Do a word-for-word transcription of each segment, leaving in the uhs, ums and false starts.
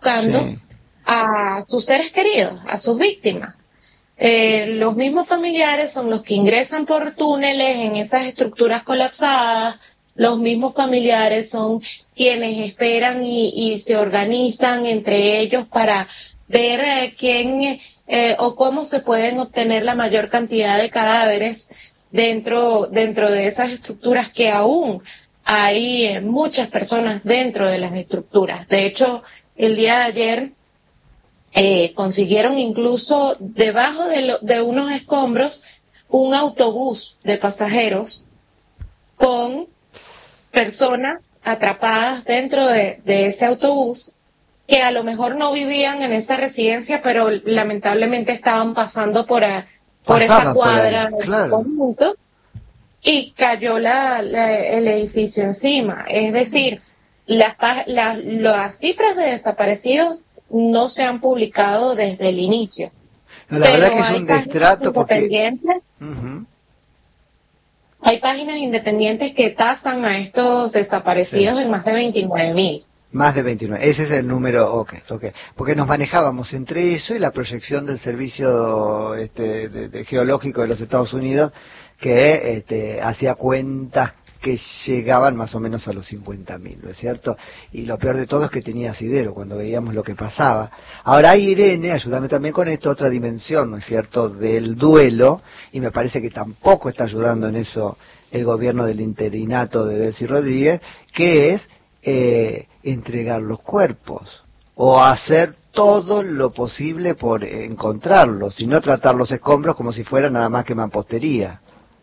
buscando Sí. a sus seres queridos, a sus víctimas. Eh, los mismos familiares son los que ingresan por túneles en estas estructuras colapsadas, los mismos familiares son quienes esperan y, y se organizan entre ellos para ver eh, quién eh, o cómo se pueden obtener la mayor cantidad de cadáveres dentro, dentro de esas estructuras, que aún hay eh, muchas personas dentro de las estructuras. De hecho, el día de ayer Eh, consiguieron incluso debajo de, lo, de unos escombros un autobús de pasajeros con personas atrapadas dentro de, de ese autobús, que a lo mejor no vivían en esa residencia, pero lamentablemente estaban pasando por, a, por esa cuadra por ahí, claro. conjunto, y cayó la, la, el edificio encima. Es decir, las, las, las cifras de desaparecidos no se han publicado desde el inicio. No, la pero verdad que es hay un destrato porque... independientes, uh-huh. Hay páginas independientes que tasan a estos desaparecidos sí. en más de veintinueve mil. Más de veintinueve, ese es el número, ok, ok. Porque nos manejábamos entre eso y la proyección del Servicio este, de, de Geológico de los Estados Unidos, que este, hacía cuentas que llegaban más o menos a los cincuenta mil, ¿no es cierto? Y lo peor de todo es que tenía asidero cuando veíamos lo que pasaba. Ahora hay, Irene, ayúdame también con esto, otra dimensión, ¿no es cierto?, del duelo, y me parece que tampoco está ayudando en eso el gobierno del interinato de Delcy Rodríguez, que es eh, entregar los cuerpos, o hacer todo lo posible por encontrarlos, y no tratar los escombros como si fuera nada más que mampostería.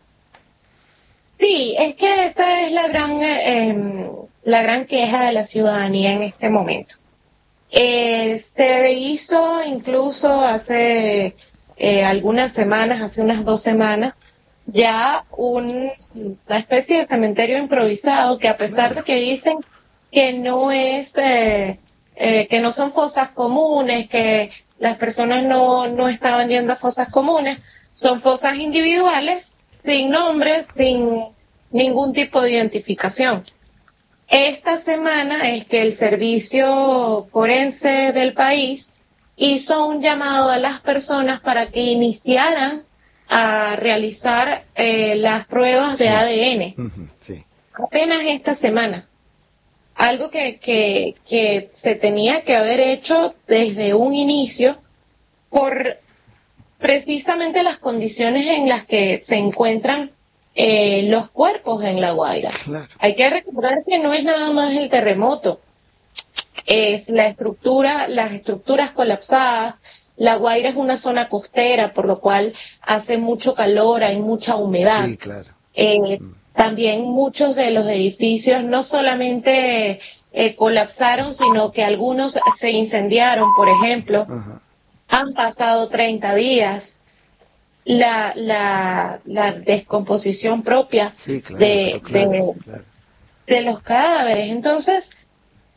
Sí, es que esa es la gran eh, la gran queja de la ciudadanía en este momento. Eh, se hizo incluso hace eh, algunas semanas, hace unas dos semanas, ya un, una especie de cementerio improvisado que, a pesar de que dicen que no es eh, eh, que no son fosas comunes, que las personas no, no estaban yendo a fosas comunes, son fosas individuales, sin nombres, sin ningún tipo de identificación. Esta semana es que el servicio forense del país hizo un llamado a las personas para que iniciaran a realizar eh, las pruebas de sí. A D N. Uh-huh, sí. Apenas esta semana. Algo que, que, que se tenía que haber hecho desde un inicio por precisamente las condiciones en las que se encuentran eh, los cuerpos en La Guaira. Claro. Hay que recordar que no es nada más el terremoto, es la estructura, las estructuras colapsadas. La Guaira es una zona costera, por lo cual hace mucho calor, hay mucha humedad. Sí, claro. Eh, mm. También muchos de los edificios no solamente eh, colapsaron, sino que algunos se incendiaron, por ejemplo. Uh-huh. Han pasado treinta días. La, la, la descomposición propia sí, claro, de, claro, de, claro. de los cadáveres. Entonces,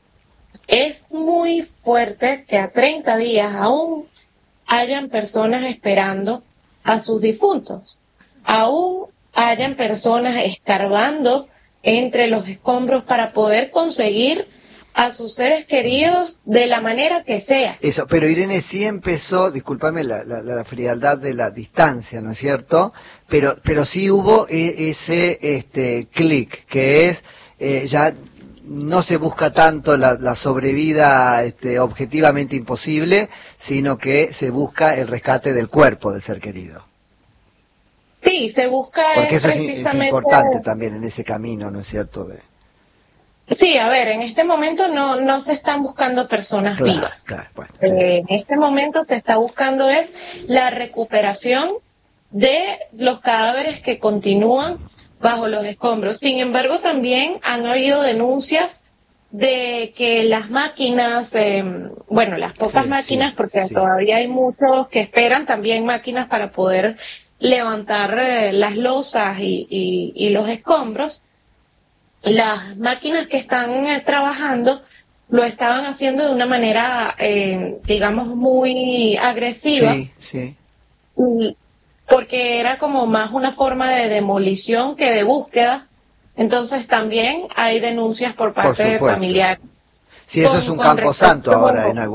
es muy fuerte que a treinta días aún hayan personas esperando a sus difuntos. Aún hayan personas escarbando entre los escombros para poder conseguir a sus seres queridos de la manera que sea. Eso, pero Irene, sí empezó, discúlpame la, la, la frialdad de la distancia, ¿no es cierto? Pero pero sí hubo e, ese este clic, que es, eh, ya no se busca tanto la, la sobrevida este, objetivamente imposible, sino que se busca el rescate del cuerpo del ser querido. Sí, se busca Porque eso precisamente... es, es importante también en ese camino, ¿no es cierto? De... Sí, a ver, en este momento no no se están buscando personas claro, vivas. Claro, bueno, eh, en este momento se está buscando es la recuperación de los cadáveres que continúan bajo los escombros. Sin embargo, también han habido denuncias de que las máquinas, eh, bueno, las pocas sí, máquinas, sí, porque sí. todavía hay muchos que esperan también máquinas para poder levantar eh, las losas y, y, y los escombros. Las máquinas que están eh, trabajando lo estaban haciendo de una manera, eh, digamos, muy agresiva. Sí, sí. Porque era como más una forma de demolición que de búsqueda. Entonces también hay denuncias por parte por de familiares. Sí, eso con, es un campo santo ahora en algún